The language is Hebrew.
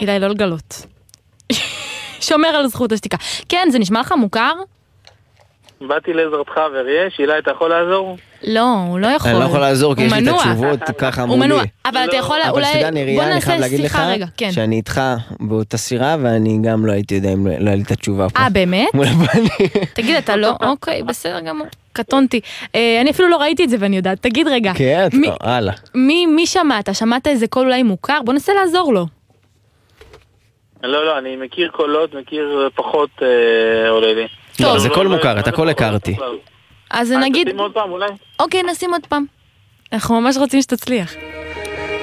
אילי, לא לגלות. שומר על זכות השתיקה. כן, זה נשמע לך מוכר? באתי לעזרתך וריש, אילי, אתה יכול לעזור? לא, הוא לא יכול. אני לא יכול לעזור כי יש לי את התשובות ככה הוא מולי. מנוע, אבל אתה יכול, אבל אולי, שתדע, נריה, אני חייב להגיד לך שיחה רגע, כן. שאני איתך באותה סירה, ואני גם לא הייתי יודע אם לא היה לי את התשובה פה. באמת? מול הפנים. תגיד, אתה לא? אוקיי, בסדר גמור. קטונתי. אני אפילו לא ראיתי את זה ואני יודעת. תגיד רגע. כן, הלאה. מי שמעת? שמעת איזה קול אולי מוכר? בוא ננסה לעזור לו. לא, אני מכיר קולות, מכיר פחות עולה לי. טוב, זה קול מוכר, את הכל הכרתי. אז נגיד... נשים עוד פעם אולי? אוקיי, נשים עוד פעם. אנחנו ממש רוצים שתצליח.